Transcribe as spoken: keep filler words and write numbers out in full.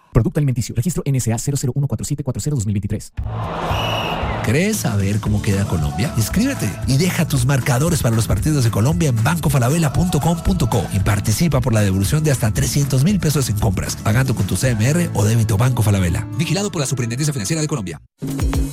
Producto alimenticio. Registro N S A cero cero uno cuatro siete cuatro cero dos mil veintitrés. ¿Crees saber cómo queda Colombia? Inscríbete y deja tus marcadores para los partidos de Colombia en banco falabella punto com punto co y participa por la devolución de hasta trescientos mil pesos en compras, pagando con tu C M R o débito Banco Falabella. Vigilado por la Superintendencia Financiera de Colombia.